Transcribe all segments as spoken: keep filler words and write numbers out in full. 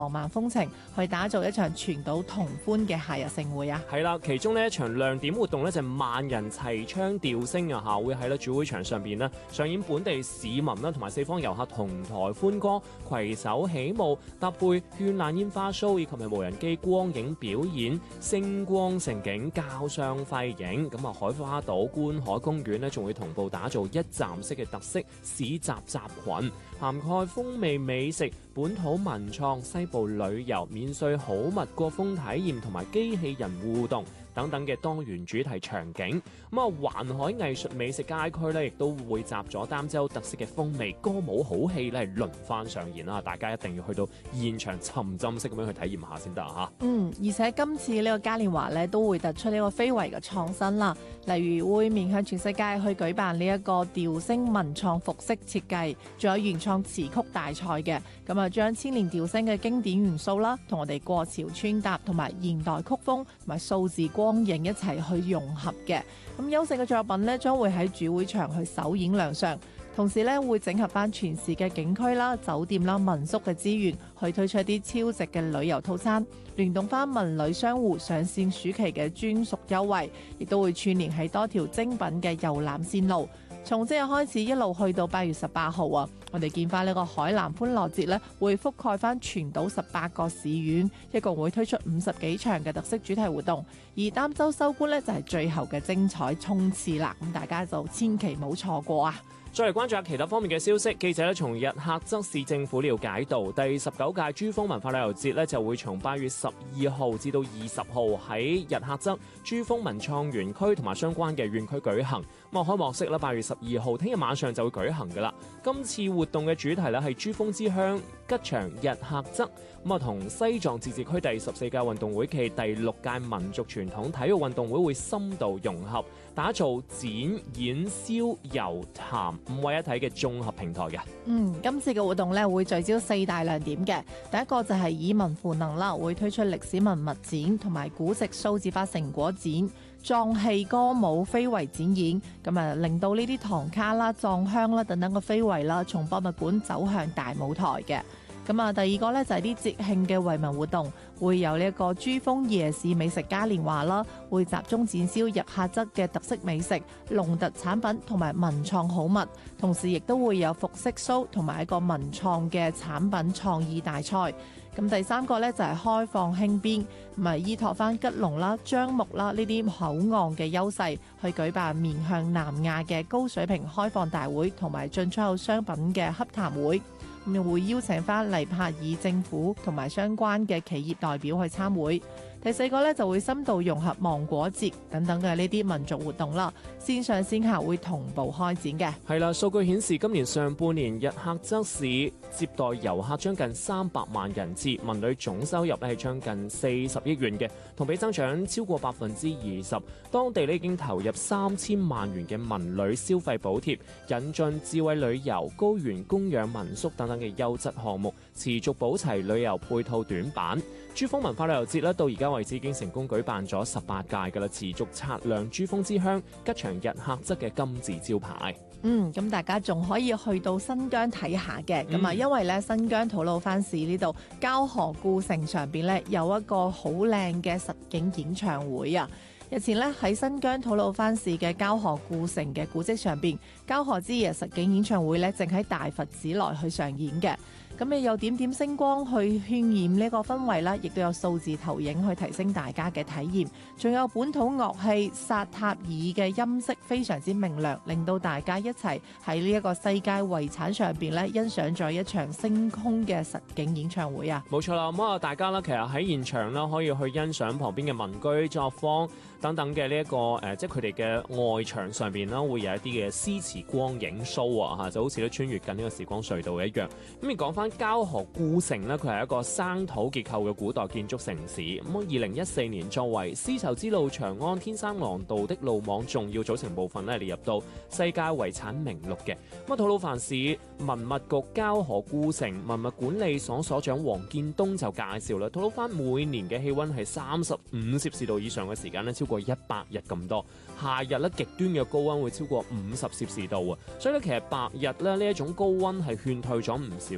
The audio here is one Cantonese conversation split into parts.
浪漫風情，去打造一場全島同歡嘅夏日盛會啊！ 係啦，其中呢一場亮點活動呢，就係萬人齊唱調聲啊！嚇，會喺咧主會場上邊呢上演本地市民啦同埋四方遊客同台歡歌、攜手起舞、搭配絢爛煙花 show 以及係無人機光影表演、星光盛景、交相輝映。咁啊，海花島觀海公園呢，仲會同步打造一站式嘅特色市集集群，涵蓋風味美食、本土文創、西部旅遊、免稅好物、過風體驗同埋機器人互動等等嘅多元主題場景。咁啊，環海藝術美食街區咧，亦都會集咗擔州特色嘅風味，歌舞好戲咧輪番上演啦！大家一定要去到現場沉浸式咁樣去體驗下先得嚇。 嗯，而且今次呢個嘉年華咧都會突出呢個非遺嘅創新啦，例如會面向全世界去舉辦呢一個調聲文創服飾設計，仲有原創詞曲大賽嘅。咁啊，將千年調聲嘅經典元素啦，同我哋過潮穿搭同埋現代曲風同埋數字光影一齊去融合嘅。咁優勝嘅作品呢，將會喺主會場去首演亮相，同時呢，會整合翻全市嘅景區啦、酒店啦、民宿嘅資源，去推出一啲超值嘅旅遊套餐，聯動翻文旅商戶上線暑期嘅專屬優惠，亦都會串聯喺多條精品嘅遊覽線路。從即日開始一路去到八月十八號啊，我哋見翻呢個海南歡樂節呢，會覆蓋翻全島十八個市縣，一共會推出五十幾場嘅特色主題活動。而擔州收官呢，就係最後嘅精彩衝刺啦，咁大家就千祈唔好錯過啊！ 再嚟關注下其他方面嘅消息，記者咧從日喀則市政府了解到，第十九屆珠峰文化旅遊節咧就會從八月十二號至到二十號喺日喀則珠峰文創園區同埋相關嘅園區舉行。咁啊，開幕式咧八月十二號，聽日晚上就會舉行噶啦。今次活動嘅主題咧係珠峰之鄉吉祥日喀則，咁啊同西藏自治區第十四屆運動會暨第六屆民族傳統體育運動會會深度融合，打造展演燒遊談五位一體嘅綜合平台嘅。 嗯，今次嘅活動咧會聚焦四大亮點嘅。第一個就係以民賦能啦，會推出歷史文物展同埋古籍數字化成果展、藏戲歌舞非遺展演，咁啊令到呢啲唐卡啦、藏香啦等等嘅非遺啦，從博物館走向大舞台嘅。咁啊，第二個呢，就係啲節慶嘅惠民活動，會有呢一個珠峰夜市美食嘉年華啦，會集中展銷日喀則嘅特色美食、農特產品同埋文創好物，同時亦都會有服飾 show 同埋一個文創嘅產品創意大賽。咁第三個呢，就係開放輕邊，咁啊依託翻吉隆啦、樟木啦呢啲口岸嘅優勢，去舉辦面向南亞嘅高水平開放大會同埋進出口商品嘅洽談會。咁又會邀請翻黎帕爾政府同埋相關嘅企業代表去參會。第四個咧就會深度融合芒果節等等嘅呢啲民族活動啦，線上線下會同步開展嘅。 係啦，數據顯示今年上半年日喀則市接待遊客將近三百萬人次，文旅總收入咧係將近四十億元嘅，同比增長超過百分之二十。當地咧已經投入三千萬元嘅文旅消費補貼，引進智慧旅遊、高原供養民宿等等嘅優質項目，持續補齊旅遊配套短板。珠峰文化旅遊節咧到而家為止已經成功舉辦咗十八屆㗎啦，持續擦亮珠峰之鄉吉祥日喀則嘅金字招牌。 嗯，咁大家仲可以去到新疆睇下嘅，咁啊、嗯，因為咧新疆吐魯番市呢度交河故城上邊咧有一個好靚嘅實景演唱會啊！日前咧喺新疆吐魯番市嘅交河故城嘅古蹟上邊，交河之夜實景演唱會咧正喺大佛寺內去上演嘅。咁你有點點星光去渲染呢個氛圍啦，亦都有數字投影去提升大家嘅體驗，仲有本土樂器薩塔爾嘅音色非常之明亮，令到大家一齊喺呢一個世界遺產上邊咧欣賞咗一場星空嘅實景演唱會啊！冇錯啦，咁啊大家啦，其實喺現場啦可以去欣賞旁邊嘅民居作坊等等嘅呢一個誒、呃，即係佢哋嘅外牆上邊啦，會有一啲嘅詩詞光影 show 啊，嚇就好似咧穿越緊呢個時光隧道一樣。咁而講翻交河故城呢，佢係一個生土結構嘅古代建築城市。咁二零一四年作為絲綢之路長安天山廊道的路網重要組成部分咧，列入到世界遺產名錄嘅。咁啊，吐魯番市文物局交河故城文物管理所所長黃建東就介紹啦，吐魯番每年嘅氣溫係三十五攝氏度以上嘅時間咧，超過一百日咁多。夏日咧極端嘅高溫會超過五十攝氏度啊，所以咧其實白日咧呢一種高溫係勸退咗唔少嘅遊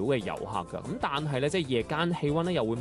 客㗎。咁但係咧，即係夜間氣温咧又會